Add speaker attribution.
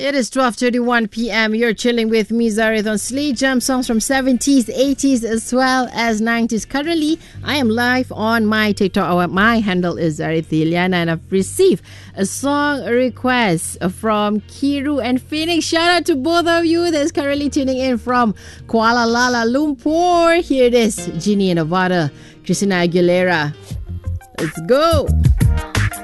Speaker 1: It is 12:31 p.m. You're chilling with me, Zareth, on Slay Jam songs from 70s, 80s, as well as 90s. Currently, I am live on my TikTok. My handle is Zareth Iliana, and I've received a song request from Kiru and Phoenix. Shout out to both of you that's currently tuning in from Kuala Lumpur. Here it is, Genie in Nevada, Christina Aguilera. Let's go.